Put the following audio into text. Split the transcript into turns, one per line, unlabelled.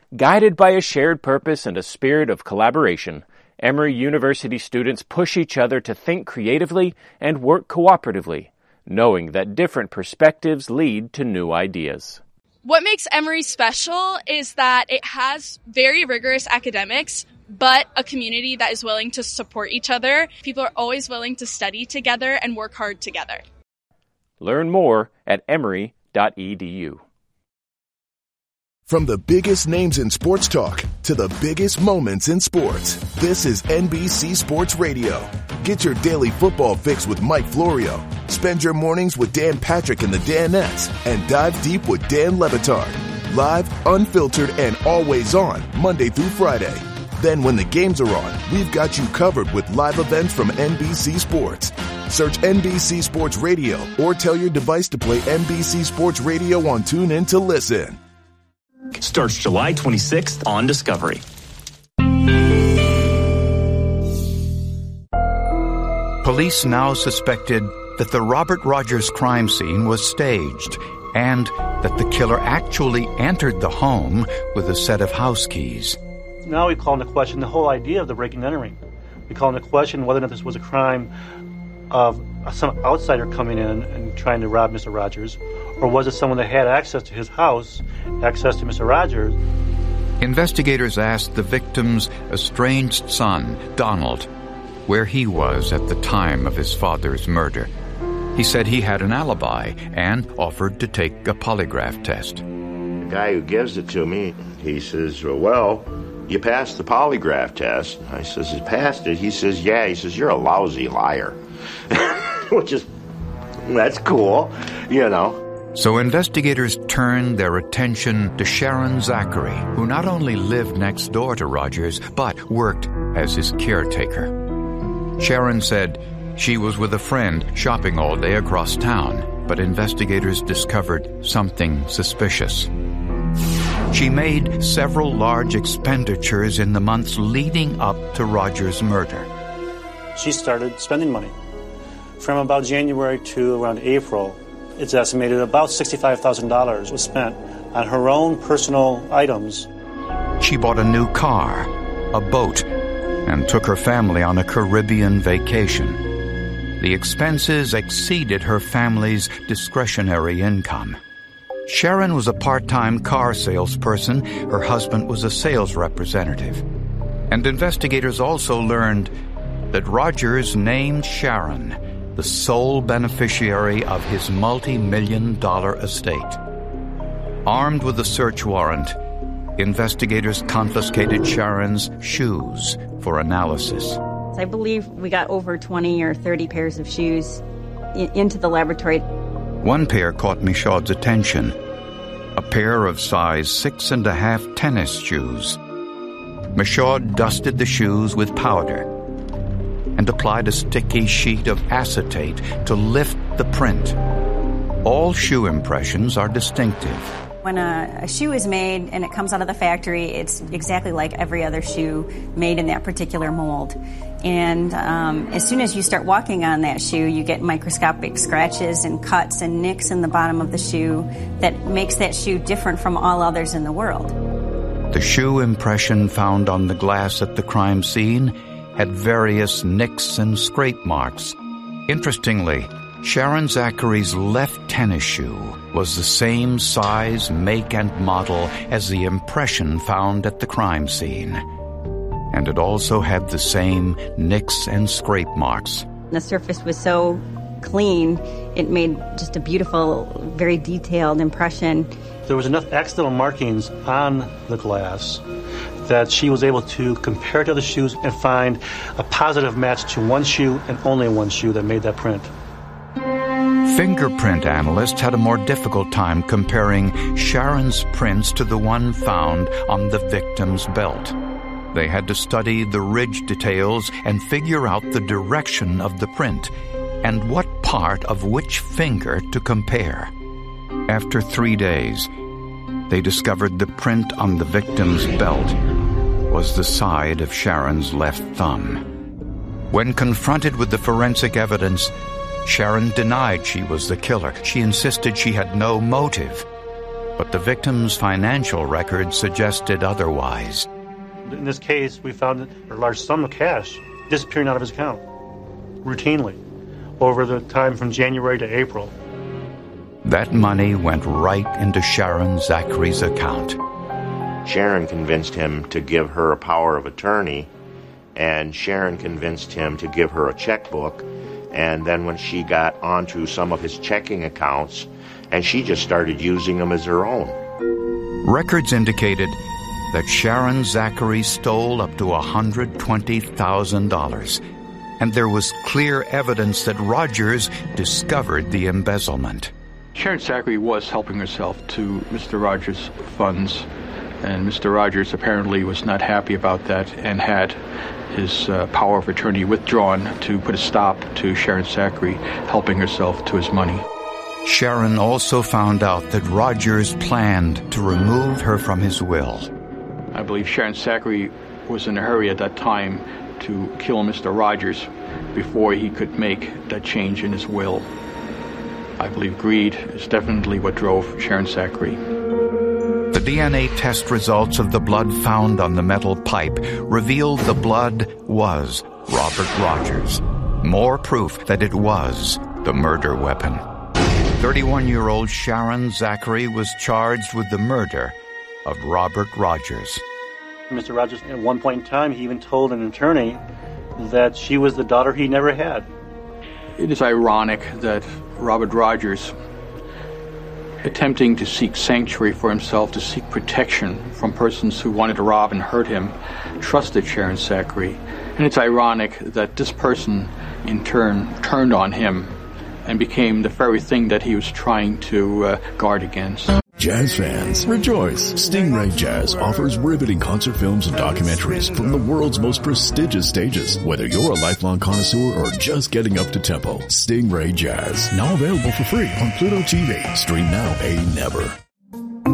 Guided by a shared purpose and a spirit of collaboration, Emory University students push each other to think creatively and work cooperatively, knowing that different perspectives lead to new ideas.
What makes Emory special is that it has very rigorous academics, but a community that is willing to support each other. People are always willing to study together and work hard together.
Learn more at emory.edu.
From the biggest names in sports talk to the biggest moments in sports, this is NBC Sports Radio. Get your daily football fix with Mike Florio. Spend your mornings with Dan Patrick and the Danettes, and dive deep with Dan Le Batard. Live, unfiltered, and always on, Monday through Friday. Then when the games are on, we've got you covered with live events from NBC Sports. Search NBC Sports Radio or tell your device to play NBC Sports Radio on TuneIn to listen.
Starts July 26th on Discovery.
Police now suspected that the Robert Rogers crime scene was staged and that the killer actually entered the home with a set of house keys.
Now we call into question the whole idea of the breaking and entering. We call into question whether or not this was a crime of some outsider coming in and trying to rob Mr. Rogers, or was it someone that had access to his house, access to Mr. Rogers?
Investigators asked the victim's estranged son, Donald, where he was at the time of his father's murder. He said he had an alibi and offered to take a polygraph test.
The guy who gives it to me, he says, well, you passed the polygraph test. I says, you passed it? He says, yeah. He says, you're a lousy liar. Which is, that's cool, you know.
So investigators turned their attention to Sharon Zachary, who not only lived next door to Rogers, but worked as his caretaker. Sharon said she was with a friend shopping all day across town, but investigators discovered something suspicious. She made several large expenditures in the months leading up to Rogers' murder.
She started spending money. From about January to around April, it's estimated about $65,000 was spent on her own personal items.
She bought a new car, a boat, and took her family on a Caribbean vacation. The expenses exceeded her family's discretionary income. Sharon was a part-time car salesperson. Her husband was a sales representative. And investigators also learned that Rogers named Sharon the sole beneficiary of his multi-million-dollar estate. Armed with a search warrant, investigators confiscated Sharon's shoes for analysis.
I believe we got over 20 or 30 pairs of shoes into the laboratory.
One pair caught Michaud's attention, a pair of size 6.5 tennis shoes. Michaud dusted the shoes with powder and applied a sticky sheet of acetate to lift the print. All shoe impressions are distinctive.
When a shoe is made and it comes out of the factory, it's exactly like every other shoe made in that particular mold. And as soon as you start walking on that shoe, you get microscopic scratches and cuts and nicks in the bottom of the shoe that makes that shoe different from all others in the world.
The shoe impression found on the glass at the crime scene had various nicks and scrape marks. Interestingly, Sharon Zachary's left tennis shoe was the same size, make, and model as the impression found at the crime scene. And it also had the same nicks and scrape marks.
The surface was so clean, it made just a beautiful, very detailed impression.
There was enough accidental markings on the glass that she was able to compare it to other shoes and find a positive match to one shoe and only one shoe that made that print.
Fingerprint analysts had a more difficult time comparing Sharon's prints to the one found on the victim's belt. They had to study the ridge details and figure out the direction of the print and what part of which finger to compare. After 3 days, they discovered the print on the victim's belt was the side of Sharon's left thumb. When confronted with the forensic evidence, Sharon denied she was the killer. She insisted she had no motive. but the victim's financial record suggested otherwise.
In this case, we found a large sum of cash disappearing out of his account routinely over the time from January to April.
That money went right into Sharon Zachary's account.
Sharon convinced him to give her a power of attorney, and Sharon convinced him to give her a checkbook, and then when she got onto some of his checking accounts, and she just started using them as her own.
Records indicated that Sharon Zachary stole up to $120,000, and there was clear evidence that Rogers discovered the embezzlement.
Sharon Zachary was helping herself to Mr. Rogers' funds, and Mr. Rogers apparently was not happy about that and had his power of attorney withdrawn to put a stop to Sharon Zachary helping herself to his money.
Sharon also found out that Rogers planned to remove her from his will.
I believe Sharon Zachary was in a hurry at that time to kill Mr. Rogers before he could make that change in his will. I believe greed is definitely what drove Sharon Zachary.
The DNA test results of the blood found on the metal pipe revealed the blood was Robert Rogers. More proof that it was the murder weapon. 31-year-old Sharon Zachary was charged with the murder of Robert Rogers.
Mr. Rogers, at one point in time, he even told an attorney that she was the daughter he never had.
It is ironic that Robert Rogers, attempting to seek sanctuary for himself, to seek protection from persons who wanted to rob and hurt him, trusted Sharon Zachary. And it's ironic that this person, in turn, turned on him and became the very thing that he was trying to guard against.
Jazz fans, rejoice! Stingray Jazz offers riveting concert films and documentaries from the world's most prestigious stages. Whether you're a lifelong connoisseur or just getting up to tempo, Stingray Jazz, now available for free on Pluto TV. Stream now, pay never.